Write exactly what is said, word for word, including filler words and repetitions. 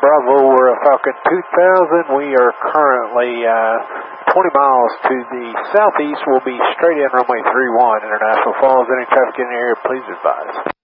Bravo, we're a Falcon two thousand. We are currently uh, twenty miles to the southeast. We'll be straight in runway three one, International Falls. Any traffic in the area, please advise.